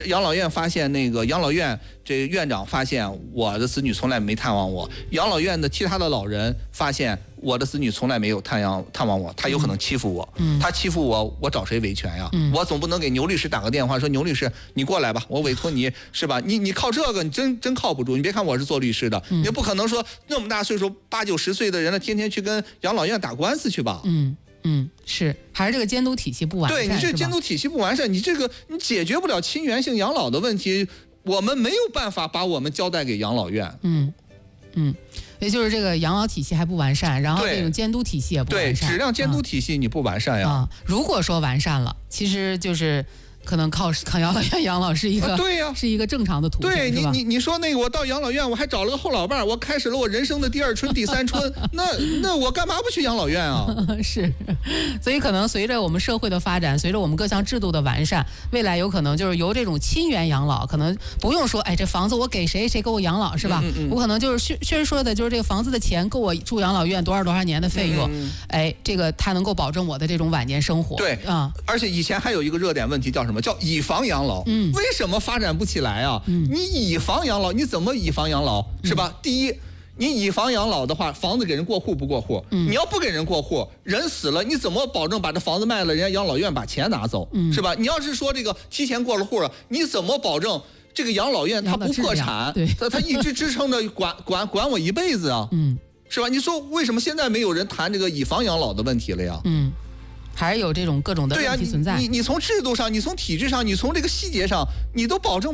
养老院发现养老院这院长发现我的子女从来没探望我，养老院的其他的老人发现我的子女从来没有探望我，他有可能欺负我，他欺负我，我找谁维权呀？我总不能给牛律师打个电话说牛律师你过来吧，我委托你是吧？你靠这个你真靠不住，你别看我是做律师的，你不可能说那么大岁数80、90岁的人了，天天去跟养老院打官司去吧？ 是，还是这个监督体系不完善。 对，你这监督体系不完善，你解决不了亲缘性养老的问题，我们没有办法把我们交代给养老院。 也就是这个养老体系还不完善，然后这种监督体系也不完善。 对，质量监督体系你不完善呀。 如果说完善了，其实就是可能靠养老院养老是一个对呀， 是一个正常的途径。 对你说我到养老院，我还找了个后老伴，我开始了我人生的第2春、第3春，那我干嘛不去养老院啊？ 是，所以可能随着我们社会的发展，随着我们各项制度的完善，未来有可能就是由这种亲缘养老，可能不用说，这房子我给谁给我养老是吧？我可能就是确实说的就是这个房子的钱够我住养老院多少年的费用，这个它能够保证我的这种晚年生活。 对而且以前还有一个热点问题叫什么？叫以房养老。为什么发展不起来啊？你以房养老，你怎么以房养老是吧？第一，你以房养老的话，房子给人过户不过户？你要不给人过户，人死了，你怎么保证把这房子卖了，人家养老院把钱拿走？是吧？你要是说这个提前过了户了，你怎么保证这个养老院它不破产？它一直支撑着管我一辈子啊？是吧？你说为什么现在没有人谈这个以房养老的问题了呀？ 还是有这种各种的问题存在。 你从制度上，你从体制上，你从这个细节上，你都保证